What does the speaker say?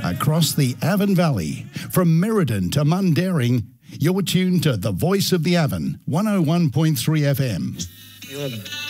across the Avon Valley. From Merredin to Mundaring, you're tuned to the voice of the Avon, 101.3 FM.